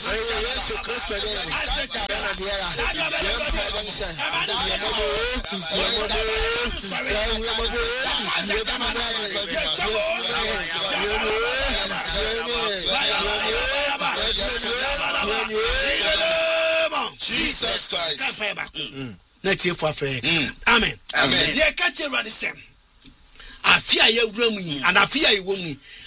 Jesus Christ. Let's hear for prayer. Amen. Amen. Yeah, catch you ready, Sam. I fear you, and I fear you, woman.